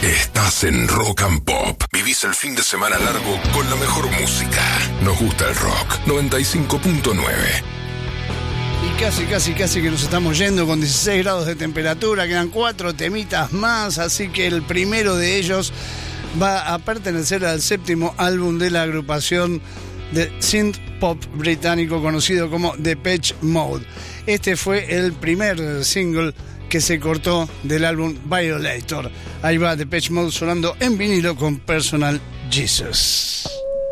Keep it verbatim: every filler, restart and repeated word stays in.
Estás en Rock and Pop. Vivís el fin de semana largo con la mejor música. Nos gusta el rock. noventa y cinco punto nueve. Y casi, casi, casi que nos estamos yendo con dieciséis grados de temperatura. Quedan cuatro temitas más, así que el primero de ellos va a pertenecer al séptimo álbum de la agrupación de synth pop británico conocido como Depeche Mode. Este fue el primer single que se cortó del álbum Violator. Ahí va Depeche Mode sonando en vinilo con Personal Jesus.